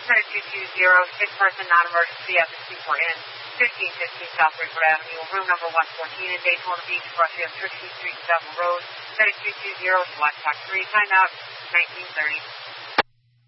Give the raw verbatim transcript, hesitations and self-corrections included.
Credit two two zero, six person non-emergency at the two four Inn, fifteen fifteen South River Avenue, room number one fourteen in Daytona Beach, Brushfield, Trixie Street, Devil Road. Credit two two zero, Black Talk three, timeout, nineteen thirty.